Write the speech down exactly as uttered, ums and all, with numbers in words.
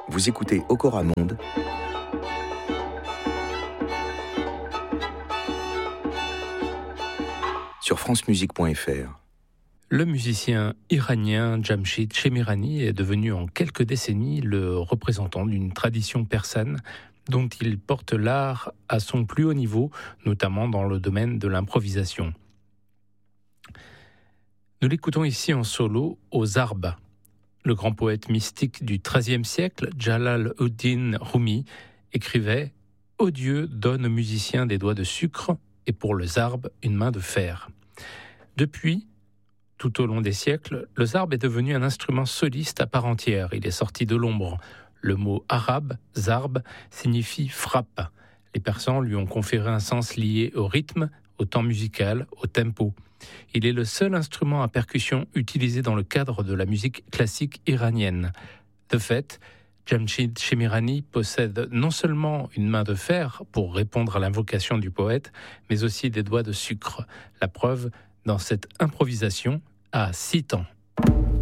Vous écoutez Okora Monde sur francemusique point f r. Le musicien iranien Jamshid Shemirani est devenu en quelques décennies le représentant d'une tradition persane dont il porte l'art à son plus haut niveau, notamment dans le domaine de l'improvisation. Nous l'écoutons ici en solo au Zarb. Le grand poète mystique du treizième siècle, Jalal-ud-Din Rumi, écrivait « Ô Dieu, donne aux musiciens des doigts de sucre et pour le Zarb, une main de fer ». Depuis, tout au long des siècles, le Zarb est devenu un instrument soliste à part entière. Il est sorti de l'ombre. Le mot arabe, Zarb, signifie frappe. Les Persans lui ont conféré un sens lié au rythme, au temps musical, au tempo. Il est le seul instrument à percussion utilisé dans le cadre de la musique classique iranienne. De fait, Jamshid Shemirani possède non seulement une main de fer pour répondre à l'invocation du poète, mais aussi des doigts de sucre. La preuve dans cette improvisation à six temps.